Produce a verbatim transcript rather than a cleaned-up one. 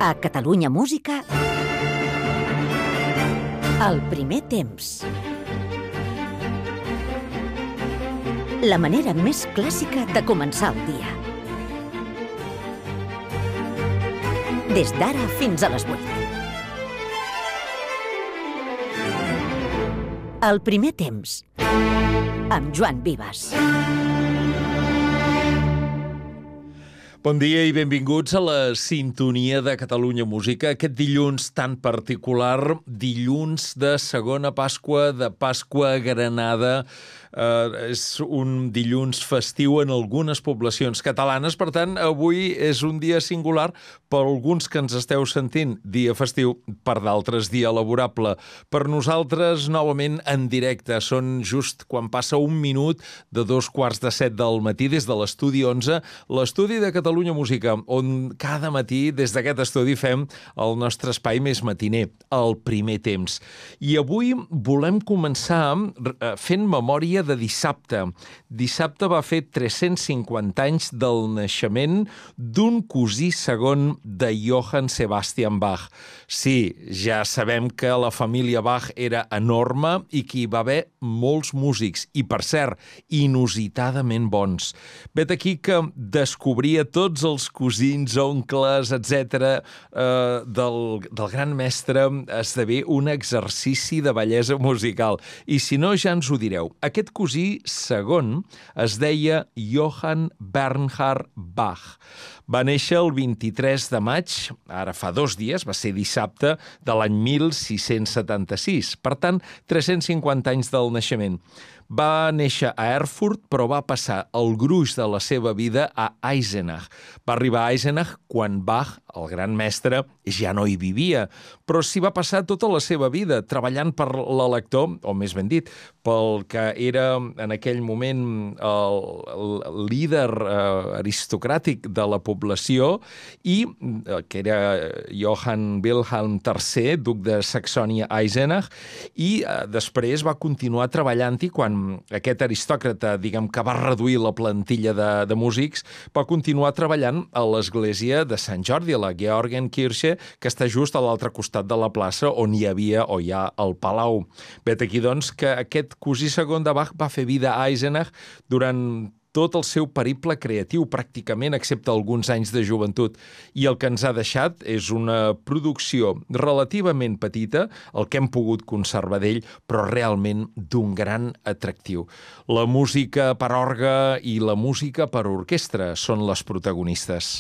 A Catalunya Música, el primer temps. La manera més clàssica de començar el dia. Des d'ara fins a les vuit. El primer temps, amb Joan Vives. Bon dia i benvinguts a la sintonia de Catalunya Música. Aquest dilluns tan particular, dilluns de segona Pasqua, de Pasqua Granada. Uh, és un dilluns festiu en algunes poblacions catalanes. Per tant, avui és un dia singular per alguns que ens esteu sentint dia festiu, per d'altres dia laborable. Per nosaltres, novament en directe. Són just quan passa un minut de dos quarts de set del matí des de l'estudi onze, l'estudi de Catalunya Música, on cada matí des d'aquest estudi fem el nostre espai més matiner, el primer temps. I avui volem començar fent memòria de dissabte. Dissabte va fer tres-cents cinquanta anys del naixement d'un cosí segon de Johann Sebastian Bach. Sí, ja sabem que la família Bach era enorme i que hi va haver molts músics, i per cert, inusitadament bons. Vet aquí que descobria tots els cosins, oncles, etcètera, eh, del, del gran mestre esdevé un exercici de bellesa musical. I si no, ja ens ho direu. Aquest cosí segon es deia Johann Bernhard Bach. Va néixer el vint-i-tres de maig, ara fa dos dies, va ser dissabte, de l'any mil sis-cents setanta-sis. Per tant, tres-cents cinquanta anys del naixement. Va néixer a Erfurt, però va passar el gruix de la seva vida a Eisenach. Va arribar a Eisenach quan Bach, el gran mestre, ja no hi vivia, però s'hi va passar tota la seva vida treballant per l'elector, o més ben dit, pel que era en aquell moment el, el líder eh, aristocràtic de la població i eh, que era Johann Wilhelm tercer, duc de Saxònia-Eisenach, i eh, després va continuar treballant-hi quan aquest aristòcrata, diguem que va reduir la plantilla de, de músics, va continuar treballant a l'església de Sant Jordi, a la Georgenkirche, que està just a l'altre costat de la plaça on hi havia o hi ha el palau. Vet aquí, doncs, que aquest cosí segon de Bach va fer vida a Eisenach durant tot el seu periple creatiu, pràcticament, excepte alguns anys de joventut. I el que ens ha deixat és una producció relativament petita, el que hem pogut conservar d'ell, però realment d'un gran atractiu. La música per orgue i la música per orquestra són les protagonistes.